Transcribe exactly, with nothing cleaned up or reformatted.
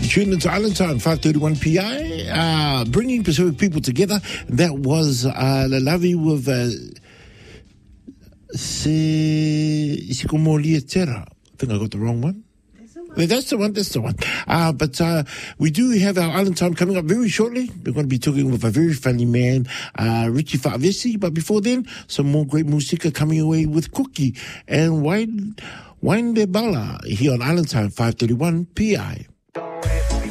Tuned into Island Time, five thirty-one P I, uh, bringing Pacific people together. That was uh, Lalavi with uh, Se Isikomolia Terra. I think I got the wrong one. That's the one, that's the one. Uh, but uh, we do have our Island Time coming up very shortly. We're going to be talking with a very funny man, uh, Richie Fa'avesi. But before then, some more great music coming away with Cookie and Wine, Wine de Bala here on Island Time, five thirty-one P I.